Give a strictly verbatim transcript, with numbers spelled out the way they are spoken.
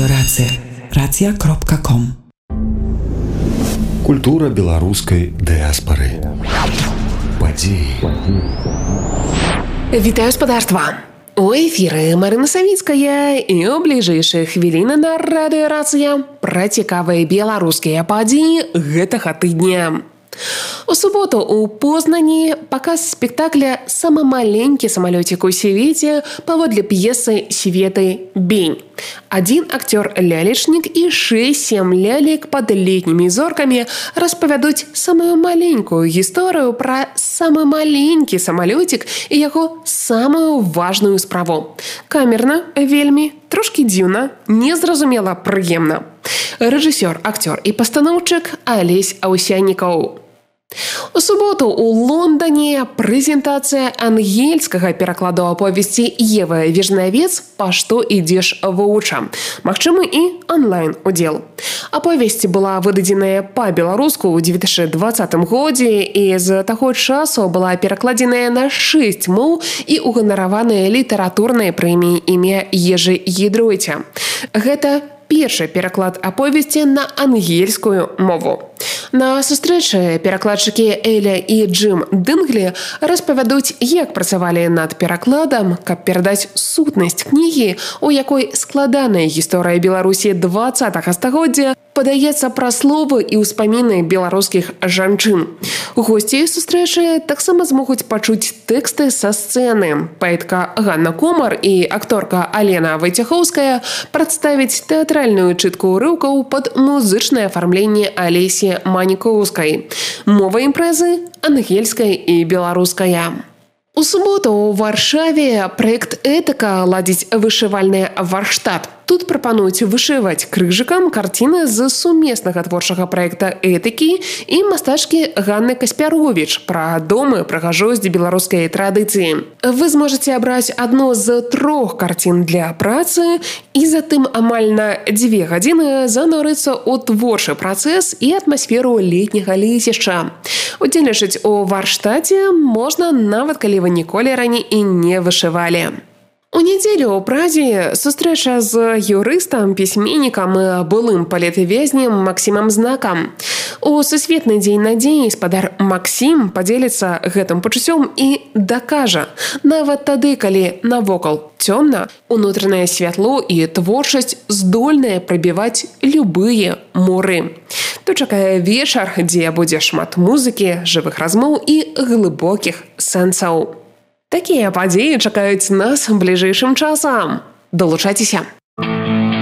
Радыёрацыя. Рацыя кропка ком. Культура беларускай дыаспары. Падзеі. Вітаю спадарства! У эфіры Марына Савіцкая і ў бліжэйшыя хвіліны на радыёрацыя пра цікавыя беларускія падзеі гэтага тыдня. У суботу у Познані паказ спектакля «Самы маленькі самалёцік у свеце» паводле п'есы Светы Бень. Один актер-лялечнік і шэсць-сем лялек пад летнімі зоркамі распавядуць самую маленькую гісторыю пра самы маленькі самалёцік і яго самую важную справу. Камерна, вельмі, трошкі дзіўна, незразумела прыемна. Рэжысёр, актёр і пастаноўчык Алесь Аўсяннікаў. У суботу у Лондоне прэзентацыя ангельскага перакладу аповесці Евы Вежнавец «Па што ідзеш вуча». Магчымы і онлайн-удзел. Аповесць была выдадзеная па-беларуску ў две тысячы двадцатым годзе і з таго часу была перакладзеная на шэсць моў і уганараваная літаратурнай прэміяй імя Ежы Гідройця. Гэта першы пераклад аповесці на ангельскую мову. На сустрэчы перакладчыкі Эля і Джим Дынглі распавядуць, як працавалі над перакладам, каб перадаць сутнасць кнігі, у якой складаная гісторыя Беларусі дваццатага стагоддзя падаецца пра словы і ўспаміны беларускіх жанчын. Госці сустрэчы таксама змогуць пачуць тэксты са сцэны. Паэтка Ганна Комар і акторка Алена Вайцяхоўская прадставяць тэатральную чытку ўрыўкаў пад музычнае афармленне Алесі Манікоўскай. Мова імпрэзы ангельская і беларуская. У суботу ў Варшаве праект «Этыка» ладзіць вышывальны варштат. Тут прапануюць вышываць крыжыкам карціны з сумеснага творчага праекта «Этыкі» і мастачкі Ганны Каспяровіч пра домы, прыгажосць беларускай традыцыі. Вы зможаце абраць адну з трох карцін для працы і затым амаль на дзве гадзіны занурыцца ў творчы працэс і атмасферу летняга лецішча. Удзельнічаць у варштаце можна нават калі вы ніколі раней і не вышывалі. У нядзелю ў Празе сустрэча з юрыстам, пісьменнікам і былым палітвязнем Максімам Знакам. У Сусветны дзень надзеі спадар Максім падзеліцца гэтым пачуццём і дакажа, нават тады, калі навокал цёмна, унутранае святло і творчасць здольныя прабіваць любыя муры. Тут чакае вечар, дзе будзе шмат музыкі, жывых размоў і глыбокіх сэнсаў. Такія падзеі чакаюць нас бліжэйшым часам. Далучайцеся!